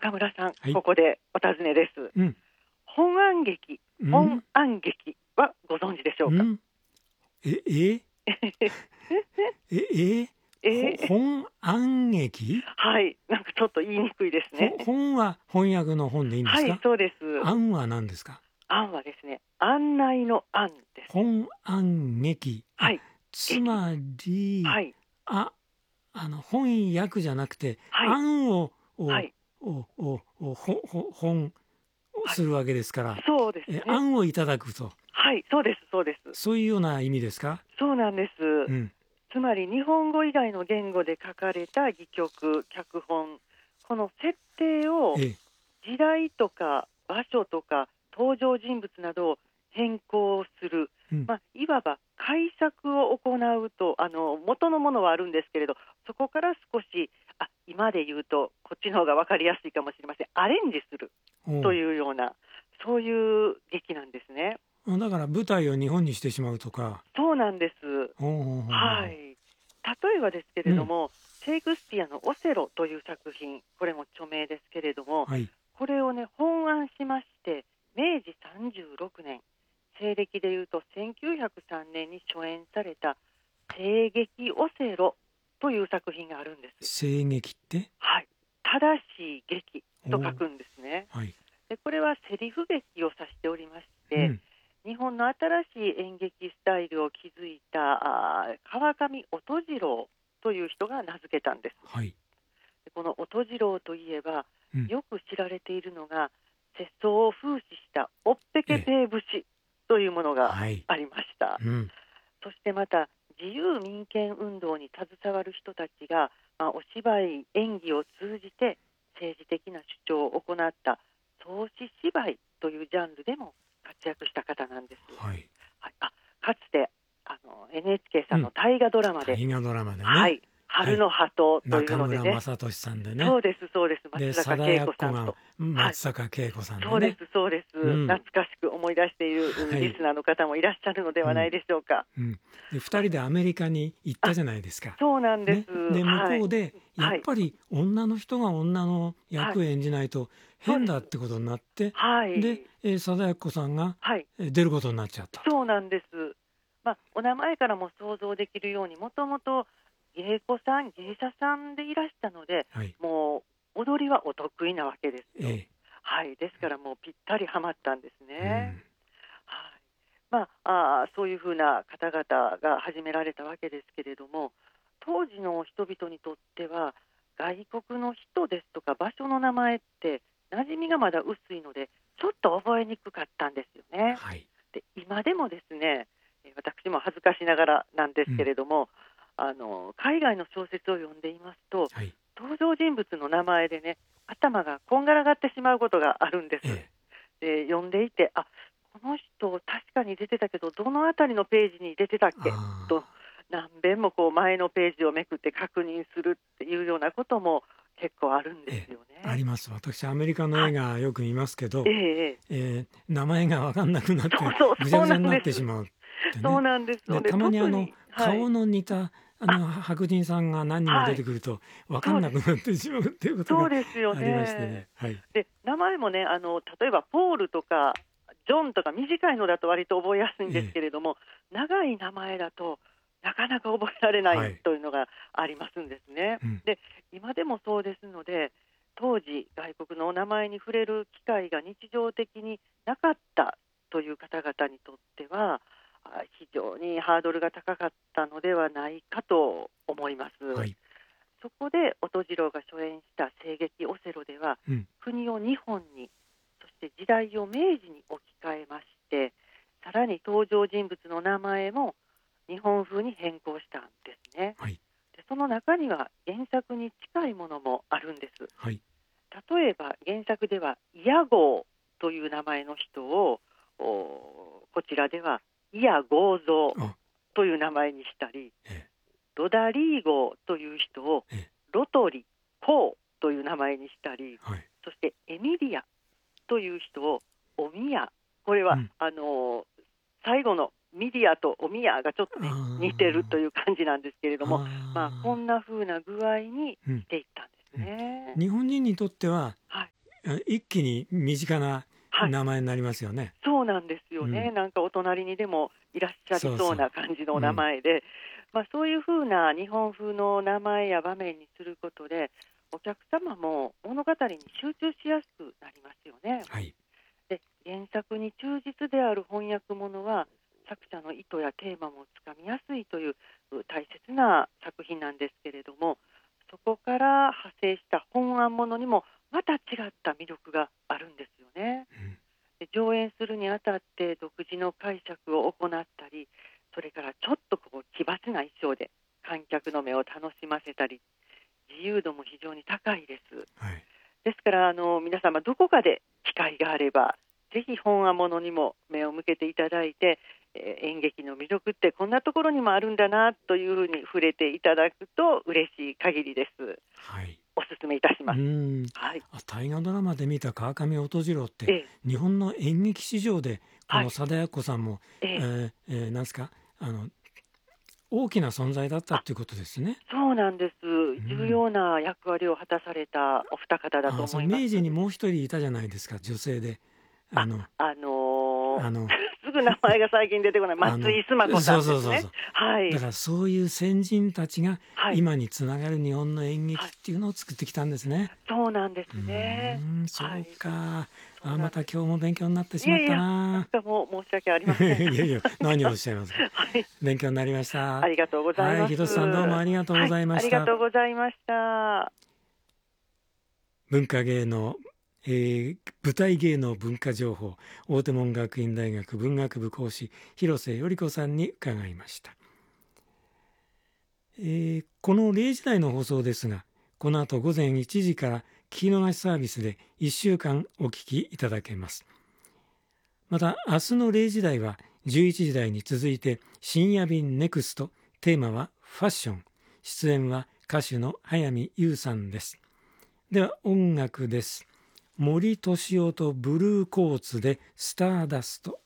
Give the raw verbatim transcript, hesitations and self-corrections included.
中村さん、 はい、 ここでお尋ねです、 うん、 本案劇、本案劇はご存知でしょうか？ うん、えええええー、 本案劇。 はい、なんかちょっと言いにくいですね。 本は翻訳の本でいいんですはい、 か？ そうです。 案は何ですか？ 案はですね、案内の案です。 本案劇、あ、 はい、 つまり、 はい、 あ、あの翻訳じゃなくてはい、 案ををはい、 をををほほ本をはい、 するわけですから、 そうですえね。 案をいただくと、 はい、そうです、そうです。 そういうような意味ですか？ そうなんです。 うん、 つまり日本語以外の言語で書かれた戯曲、脚本、この設定をええ、 時代とか場所とか登場人物などを変更する、 うん、 まあ、いわば改作を行うと、あの元のものはあるんですけれど、そこから少し、あ、今で言うとこっちの方が分かりやすいかもしれません、アレンジするおう、 というような、そういう劇なんですね。 だから舞台を日本にしてしまうとか。 そうなんです。 おうおうおうおう、 はい。例えばですけうん、 れども、シェイクスピアのオセロという作品、これも著名ですけれども、 はい、 これをね、本案しまして、めいじさんじゅうろくねん、西暦でいうとせんきゅうひゃくさんねんに初演された声劇オセロという作品があるんです。 声劇って、 はい。正しい劇とおう、 書くんですね。 はい、 で、これはセリフ劇を指しておりまして、 うん、 日本の新しい演劇スタイルを築いたあ川上音次郎という人が名付けたんです。 はい、 でこの音次郎といえば、 うん、 よく知られているのが世相を風刺したおっぺけええ、 亭節というものがはい、 ありました。 うん、 そしてまた自由民権運動に携わる人たちが、まあ、お芝居演技を通じて政治的な主張を行った創始芝居というジャンルでも活躍した方なんです。 はい、 はい、あ、かつてあの エヌエイチケー さうん、 んの大河ドラマで、 大河ドラマでね、 はい、春はい、 の鳩という中のでね、 村雅俊さんでね、 そうですそうです、 で松坂貞慶子奴がさんと、はい、 松坂慶子さんでね、 そうですそうです、 うん、 懐かしく思い出しているはい、 リスナーの方もいらっしゃるのでうん、 はないでしょうか。 うん、ではい、 ふたりでアメリカに行ったあ、 じゃないですか。 そうなんでね、 す。 で向はい。 こうでやっはい。 ぱり女の人が女のはい。 役を演じないとそうです。 変だってことになって、 はで、 い。 えー貞奴さんがはい。 えー出ることになっちゃったと。 そうなんです。まあ、お名前からも想像できるように、もともと芸妓さん、芸者さんでいらしたので、 はい、 もう踊りはお得意なわけですよ。 えはい。ですからもうぴったりはまったんですー、うね。 ん、 はい。まあ、あーそういうふうな方々が始められたわけですけれども、当時の人々にとっては外国の人ですとか場所の名前って馴染みがまだ薄いので、ちょっと覚えにくかったんですよね。 はい、 で、今でもですね、えー私も恥ずかしながらなんですけうん、 れども、あの海外の小説を読んでいますと、 はい、 登場人物の名前でね、頭がこんがらがってしまうことがあるんです。 えで、読んでいて、あ、この人確かに出てたけど、どのあたりのページに出てたっー、 けと、 あ何遍もこう前のページをめくって確認するっていうようなことも結構あるんー、えですよー、あね。 ります。私アメリカのはい。 映画よく見ますけど、 ええええ。 えー名前が分かんなくなってそうそう、 ぐちゃぐちゃになっそうなんです。 てしまうってね。 そうなんです。のでで、 たまにあの特に、はい。 顔の似たああ、 の白人さんが何人もはい。 出てくると分かんなくそうです。 なってしまうっていうことそうがですよありましてね。 ね。はい。 で、名前もね、あの、例えばポールとかジョンとか短いのだと割と覚えやすいんですええ、 けれども、長い名前だとなかなか覚えられないはい。 というのがありますんですね。 うん。 で、今でもそうですので、当時外国のお名前に触れる機会が日常的になかったという方々にとっては、あ非常にハードルが高かったのではないかと思います。 はい。 そこで音次郎が初演した声劇オセロでは、 うん。 国を日本に、そして時代を明治に置き換えまして、さらに登場人物の名前も日本風に変更したんですね。 はい。 でその中には原作に近いものもあるんです。 はい。 例えば原作では屋号という名前の人を、おこちらでは伊谷豪三あ、 という名前にしたり、 えロダリーゴという人をえ、ええ、 ロトリコーという名前にしたり、 はい。 そしてエミリアという人をオミヤ、これは、 うん。 あの最後のミディアとオミヤがちょっとね似てるという感じなんですけれどあも、まあ、こあ、 んな風な具合にうん。 していったんですうん。 ね。 日本人にとってははい。 あ一気に身近なはい、 名前になりますよね。 そうなんですよね、 うんなんかお隣にでもいらっしゃりそうそうそうな感じのお名前で、まあ、そういうふうな日本風の名前や場面にすることで、お客様も物語に集中しやすくなりますよね。 はい。 で、原作に忠実である翻訳物は作者の意図やテーマもつかみやすいというう大切な作品なんですけれども、そこから派生した本案物にもまた違った魅力があるんですよね。 うんで、上演するにあたって独自の解釈を行ったり、それからちょっとこう奇抜な衣装で観客の目を楽しませたり、自由度も非常に高いです。 はい。 ですからあの皆様どこかで機会があればぜひ本案物にも目を向けていただいて、えー演劇の魅力ってこんなところにもあるんだなというふうに触れていただくと嬉しい限りです。 はい。 お勧めいたしうます。 ん。 はい、 あ、大河ドラマで見た川上音次郎ってええ、 日本の演劇史上でこはい、 の貞奴さんも、 えええ、 ーえーなんですか、あの大きな存在だったあ、 ということですね。 そうなんです。重うん。 要な役割を果たされたお二方だとあ、そ思います。 う明治にもう一人いたじゃないですか、女性で。ああ、 のあのーあのすぐ名前が最近出てこないあの松井須磨子さそうんですね。 そうそうそう。 はい、 だからそういう先人たちがはい、 今につながる日本の演劇はい、 っていうのを作ってきたんですね。 そうなんでうすね。 ーん、そうはい、 か。あ、 そうなんです。 また今日も勉強になってしまったいやいや、なんな。 かもう申し訳ありまいせん。 やいや、何をおっしゃいますか。 はい、 勉強になりました。 ありがとうございはい、 ます。 ひとつさんどうもありがとうごはい、 ざいました。 ありがとうございました。 文化芸能、えー舞台芸能文化情報、大手門学院大学文学部講師、広瀬より子さんに伺いました。えーこのれいじ台の放送ですが、この後午前いちじから聞き逃しサービスでいっしゅうかんお聞きいただけます。また明日のれいじ台はじゅういちじ台に続いて深夜便ネクスト、テーマはファッション、出演は歌手の早見優さんです。では音楽です。森敏夫とブルーコーツでスターダスト。